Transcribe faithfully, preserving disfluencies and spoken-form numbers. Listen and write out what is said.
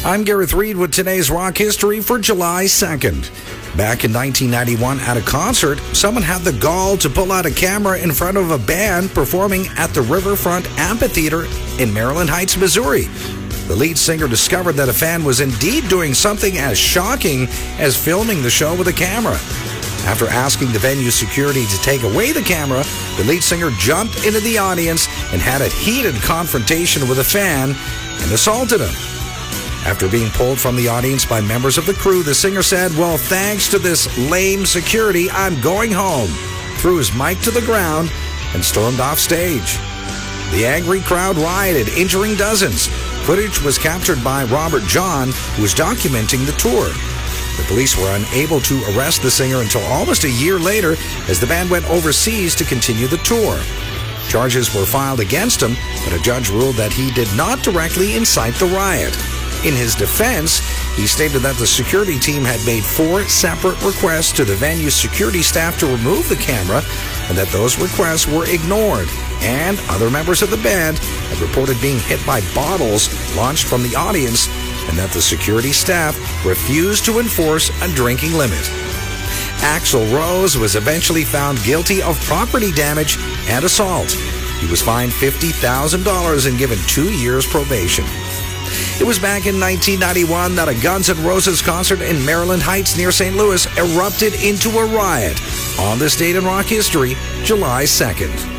I'm Gareth Reed with today's rock history for July second. Back in nineteen ninety-one, at a concert, someone had the gall to pull out a camera in front of a band performing at the Riverfront Amphitheater in Maryland Heights, Missouri. The lead singer discovered that a fan was indeed doing something as shocking as filming the show with a camera. After asking the venue security to take away the camera, the lead singer jumped into the audience and had a heated confrontation with a fan and assaulted him. After being pulled from the audience by members of the crew, the singer said, "Well, thanks to this lame security, I'm going home," threw his mic to the ground, and stormed off stage. The angry crowd rioted, injuring dozens. Footage was captured by Robert John, who was documenting the tour. The police were unable to arrest the singer until almost a year later, as the band went overseas to continue the tour. Charges were filed against him, but a judge ruled that he did not directly incite the riot. In his defense, he stated that the security team had made four separate requests to the venue's security staff to remove the camera, and that those requests were ignored. And other members of the band had reported being hit by bottles launched from the audience, and that the security staff refused to enforce a drinking limit. Axl Rose was eventually found guilty of property damage and assault. He was fined fifty thousand dollars and given two years probation. It was back in nineteen ninety-one that a Guns N' Roses concert in Maryland Heights near Saint Louis erupted into a riot. On this date in rock history, July second.